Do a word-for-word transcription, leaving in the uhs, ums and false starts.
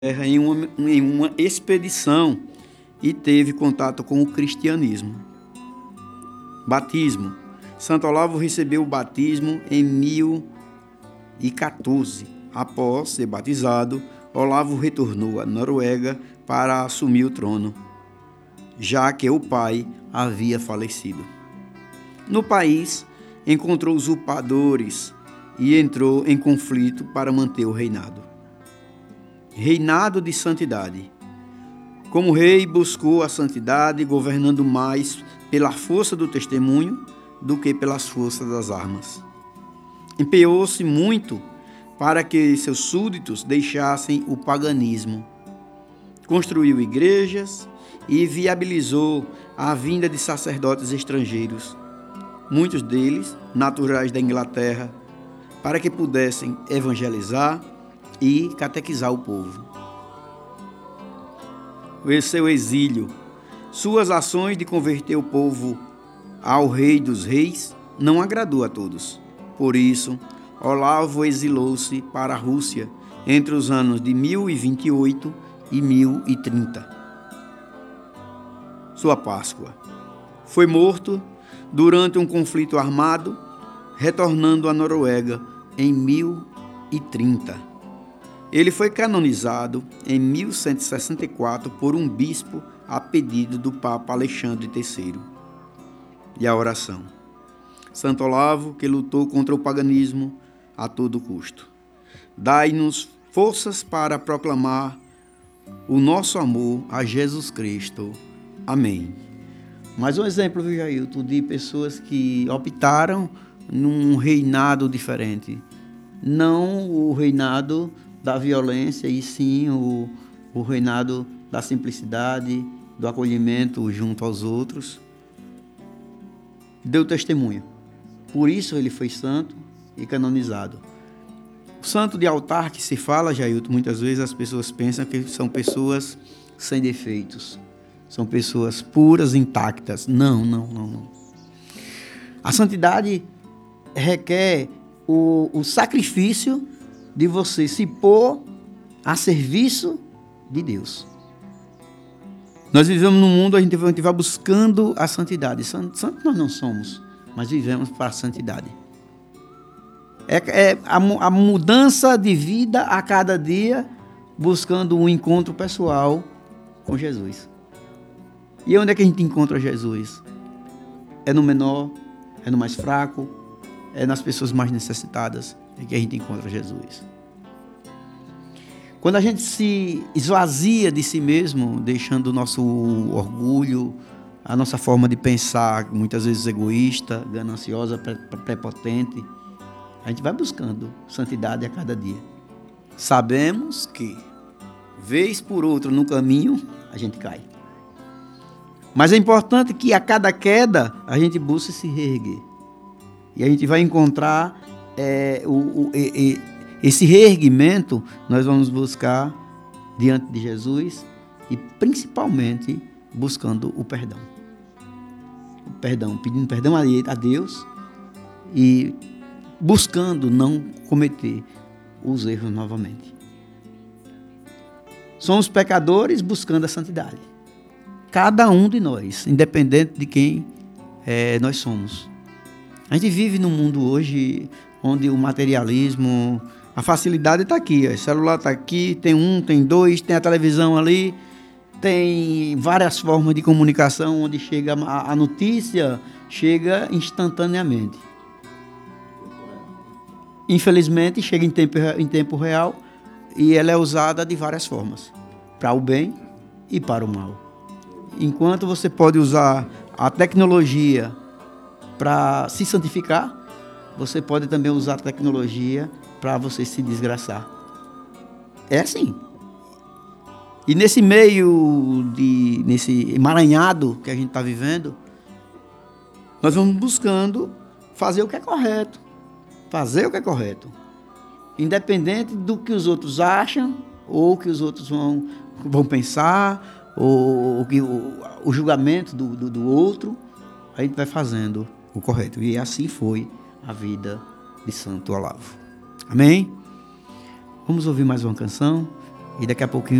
terra em uma, em uma expedição e teve contato com o cristianismo. Batismo. Santo Olavo recebeu o batismo em mil e quatorze. Após ser batizado, Olavo retornou à Noruega para assumir o trono, já que o pai havia falecido. No país, encontrou usurpadores e entrou em conflito para manter o reinado. Reinado de santidade. Como rei, buscou a santidade, governando mais pela força do testemunho do que pelas forças das armas. Empenhou-se muito para que seus súditos deixassem o paganismo. Construiu igrejas e viabilizou a vinda de sacerdotes estrangeiros, muitos deles naturais da Inglaterra, para que pudessem evangelizar e catequizar o povo. O seu exílio. Suas ações de converter o povo ao Rei dos Reis não agradou a todos. Por isso, Olavo exilou-se para a Rússia entre os anos de mil e vinte e oito e mil e trinta. Sua Páscoa. Foi morto durante um conflito armado, retornando à Noruega em mil e trinta. Ele foi canonizado em mil cento e sessenta e quatro por um bispo a pedido do Papa Alexandre terceiro. E a oração. Santo Olavo, que lutou contra o paganismo a todo custo. Dai-nos forças para proclamar o nosso amor a Jesus Cristo. Amém. Mais um exemplo, viu, Jailton, de pessoas que optaram num reinado diferente. Não o reinado da violência, e sim o, o reinado da simplicidade, do acolhimento junto aos outros. Deu testemunho. Por isso ele foi santo e canonizado. O santo de altar que se fala, Jailton, muitas vezes as pessoas pensam que são pessoas sem defeitos. São pessoas puras, intactas. Não, não, não, não. A santidade requer o, o sacrifício de você se pôr a serviço de Deus. Nós vivemos num mundo, a gente vai buscando a santidade. Santo, santo nós não somos, mas vivemos para a santidade. É, é a, a mudança de vida a cada dia, buscando um encontro pessoal com Jesus. E onde é que a gente encontra Jesus? É no menor, é no mais fraco, é nas pessoas mais necessitadas, é que a gente encontra Jesus. Quando a gente se esvazia de si mesmo, deixando o nosso orgulho, a nossa forma de pensar, muitas vezes egoísta, gananciosa, prepotente, a gente vai buscando santidade a cada dia. Sabemos que, vez por outra, no caminho, a gente cai. Mas é importante que a cada queda, a gente busque se reerguer. E a gente vai encontrar é, o, o, e, e, esse reerguimento, nós vamos buscar diante de Jesus e principalmente buscando o perdão. O perdão, pedindo perdão a Deus e buscando não cometer os erros novamente. Somos pecadores buscando a santidade. Cada um de nós, independente de quem é, nós somos. A gente vive num mundo hoje onde o materialismo, a facilidade está aqui. O celular está aqui, tem um, tem dois, tem a televisão ali, tem várias formas de comunicação onde chega a, a notícia, chega instantaneamente. Infelizmente, chega em tempo, em tempo real e ela é usada de várias formas, para o bem e para o mal. Enquanto você pode usar a tecnologia para se santificar, você pode também usar a tecnologia para você se desgraçar. É assim. E nesse meio, de, nesse emaranhado que a gente está vivendo, nós vamos buscando fazer o que é correto. Fazer o que é correto. Independente do que os outros acham, ou que os outros vão, vão pensar, ou, ou o, o julgamento do, do, do outro, a gente vai fazendo o correto. E assim foi a vida de Santo Olavo. Amém? Vamos ouvir mais uma canção E daqui a pouquinho